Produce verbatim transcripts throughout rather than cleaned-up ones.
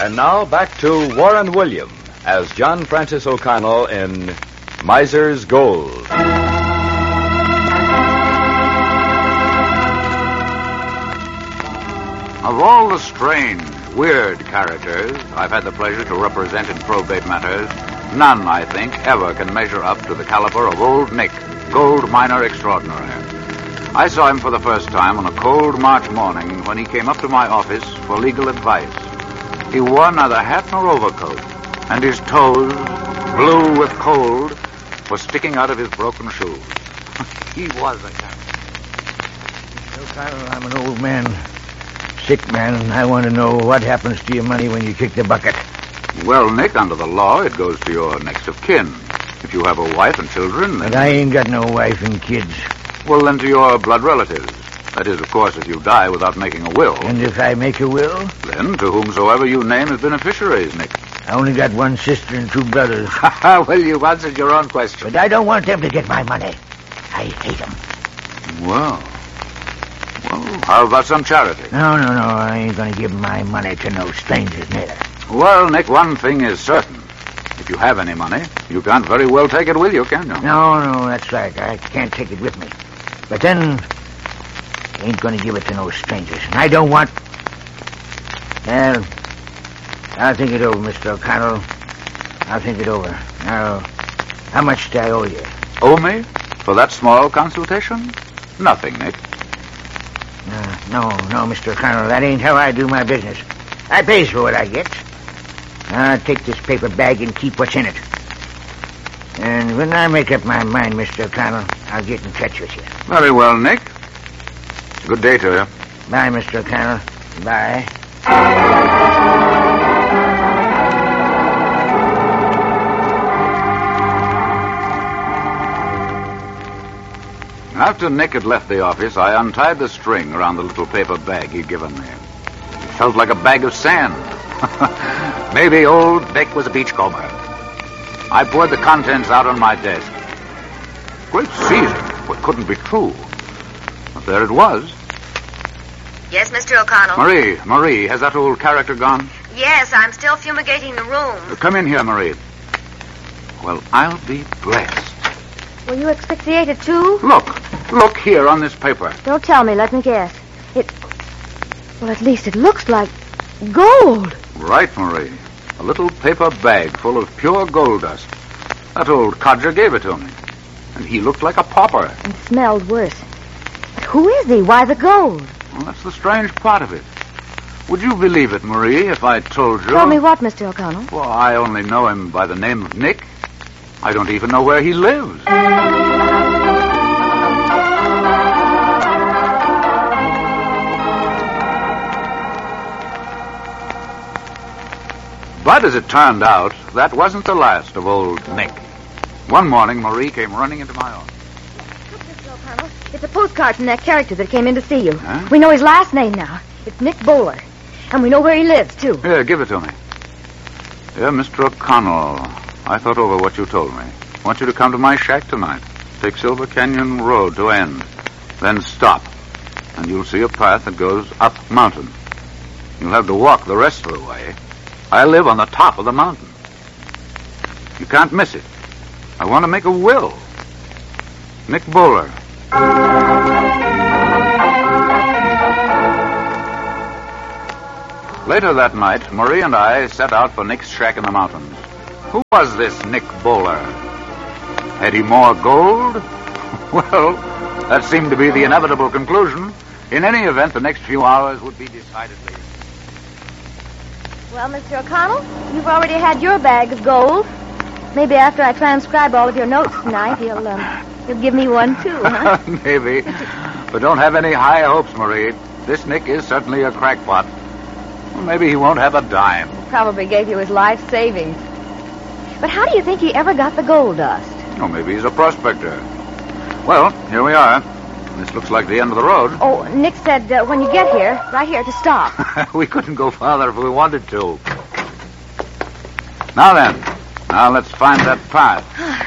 And now back to Warren William as John Francis O'Connell in Miser's Gold. Of all the strange, weird characters I've had the pleasure to represent in probate matters, none, I think, ever can measure up to the caliber of Old Nick, gold miner extraordinary. I saw him for the first time on a cold March morning when he came up to my office for legal advice. He wore neither hat nor overcoat, and his toes, blue with cold, were sticking out of his broken shoes. He was a character. O'Connell, I'm an old man, sick man, and I want to know what happens to your money when you kick the bucket. Well, Nick, under the law, it goes to your next of kin. If you have a wife and children, then... But I ain't got no wife and kids. Well, then to your blood relatives. That is, of course, if you die without making a will. And if I make a will? Then to whomsoever you name as beneficiaries, Nick. I only got one sister and two brothers. Well, you've answered your own question. But I don't want them to get my money. I hate them. Well... Well, how about some charity? No, no, no. I ain't going to give my money to no strangers, neither. Well, Nick, one thing is certain. If you have any money, you can't very well take it with you, can you? No, no, that's right. I can't take it with me. But then... I ain't going to give it to no strangers. And I don't want... Well, I'll think it over, Mister O'Connell. I'll think it over. Now, how much do I owe you? Owe me? For that small consultation? Nothing, Nick. Uh, no, no, Mister O'Connell. That ain't how I do my business. I pays for what I get. I'll take this paper bag and keep what's in it. And when I make up my mind, Mister O'Connell, I'll get in touch with you. Very well, Nick. Good day to you. Bye, Mister O'Connell. Bye. After Nick had left the office, I untied the string around the little paper bag he'd given me. It felt like a bag of sand. Maybe old Nick was a beachcomber. I poured the contents out on my desk. Great Caesar, what couldn't be true? But there it was. Yes, Mister O'Connell? Marie, Marie, has that old character gone? Yes, I'm still fumigating the room. Come in here, Marie. Well, I'll be blessed. Were you asphyxiated, too? Look, look here on this paper. Don't tell me, let me guess. It... Well, at least it looks like gold. Right, Marie. A little paper bag full of pure gold dust. That old codger gave it to me. And he looked like a pauper. And smelled worse. But who is he? Why the gold? Well, that's the strange part of it. Would you believe it, Marie, if I told you... Tell me what, Mister O'Connell? Well, I only know him by the name of Nick. I don't even know where he lives. But as it turned out, that wasn't the last of old Nick. One morning, Marie came running into my office. Look, Mister O'Connell, it's a postcard from that character that came in to see you. Huh? We know his last name now. It's Nick Bowler. And we know where he lives, too. Here, give it to me. Dear Mister O'Connell, I thought over what you told me. I want you to come to my shack tonight. Take Silver Canyon Road to end. Then stop. And you'll see a path that goes up mountain. You'll have to walk the rest of the way. I live on the top of the mountain. You can't miss it. I want to make a will. Nick Bowler. Later that night, Marie and I set out for Nick's shack in the mountains. Who was this Nick Bowler? Had he more gold? Well, that seemed to be the inevitable conclusion. In any event, the next few hours would be decidedly... Well, Mister O'Connell, you've already had your bag of gold. Maybe after I transcribe all of your notes tonight, you'll, um, you'll give me one, too, huh? Maybe. But don't have any high hopes, Marie. This Nick is certainly a crackpot. Well, maybe he won't have a dime. Probably gave you his life savings. But how do you think he ever got the gold dust? Oh, maybe he's a prospector. Well, here we are. This looks like the end of the road. Oh, Nick said uh, when you get here, right here, to stop. We couldn't go farther if we wanted to. Now then, now let's find that path.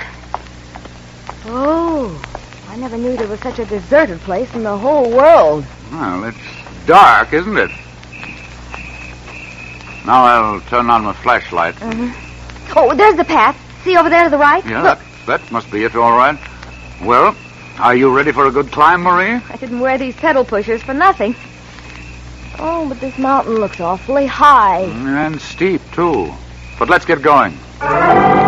Oh, I never knew there was such a deserted place in the whole world. Well, it's dark, isn't it? Now I'll turn on my flashlight. Mm-hmm. Oh, there's the path. See over there to the right? Yeah, Look. that, that must be it, all right. Well, are you ready for a good climb, Marie? I didn't wear these pedal pushers for nothing. Oh, but this mountain looks awfully high. And steep, too. But let's get going.